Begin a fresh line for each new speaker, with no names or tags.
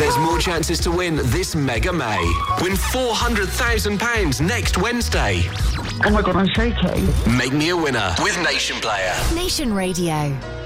There's more chances to win this Mega May. Win £400,000 next Wednesday.
Oh my God, I'm shaking.
Make me a winner with Nation Player.
Nation Radio.